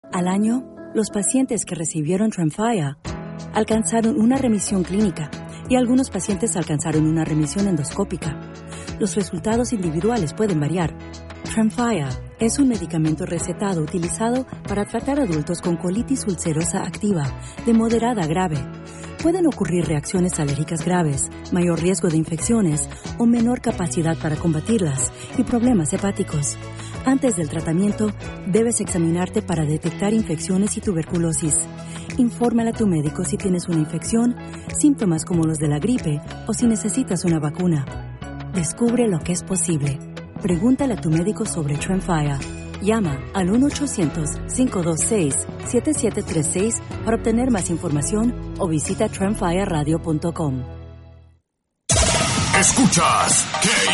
Al año, los pacientes que recibieron Tremfya alcanzaron una remisión clínica y algunos pacientes alcanzaron una remisión endoscópica. Los resultados individuales pueden variar. Tremfya es un medicamento recetado utilizado para tratar adultos con colitis ulcerosa activa de moderada a grave. Pueden ocurrir reacciones alérgicas graves, mayor riesgo de infecciones o menor capacidad para combatirlas y problemas hepáticos. Antes del tratamiento, debes examinarte para detectar infecciones y tuberculosis. Infórmale a tu médico si tienes una infección, síntomas como los de la gripe o si necesitas una vacuna. Descubre lo que es posible. Pregúntale a tu médico sobre Tremfya. Llama al 1-800-526-7736 para obtener más información o visita tremfyaradio.com. Escuchas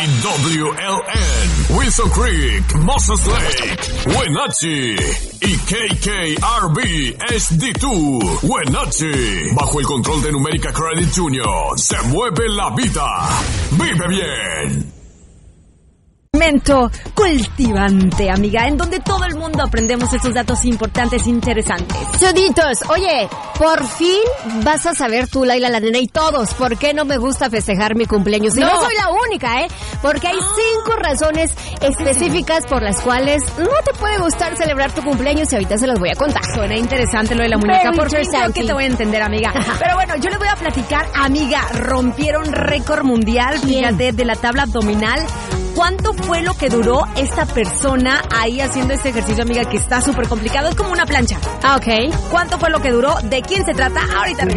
KWLN, Wilson Creek, Moses Lake, Wenatchee y KKRB HD2, Wenatchee. Bajo el control de Numérica Credit Union, se mueve la vida. Vive bien. Momento cultivante, amiga, en donde todo el mundo aprendemos estos datos importantes e interesantes. Chuditos, oye, por fin vas a saber tú, Laila, la nena y todos, por qué no me gusta festejar mi cumpleaños. Y no soy la única, porque hay 5 razones específicas por las cuales no te puede gustar celebrar tu cumpleaños y ahorita se las voy a contar. Suena interesante lo de la muñeca, por fin creo que te voy a entender, amiga. Pero bueno, yo les voy a platicar, amiga, rompieron récord mundial, fíjate, de la tabla abdominal. ¿Cuánto fue lo que duró esta persona ahí haciendo este ejercicio, amiga, que está súper complicado? Es como una plancha. Ah, ok. ¿Cuánto fue lo que duró? ¿De quién se trata? Ahorita regresamos.